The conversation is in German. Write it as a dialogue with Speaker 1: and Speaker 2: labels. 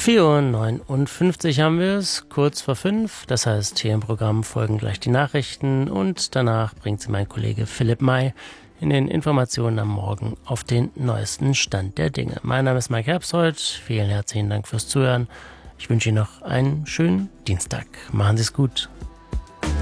Speaker 1: 4:59 Uhr haben wir es, kurz vor 5. Das heißt, hier im Programm folgen gleich die Nachrichten und danach bringt sie mein Kollege Philipp May in den Informationen am Morgen auf den neuesten Stand der Dinge. Mein Name ist Mike Herbstroth. Vielen herzlichen Dank fürs Zuhören. Ich wünsche Ihnen noch einen schönen Dienstag. Machen Sie es gut.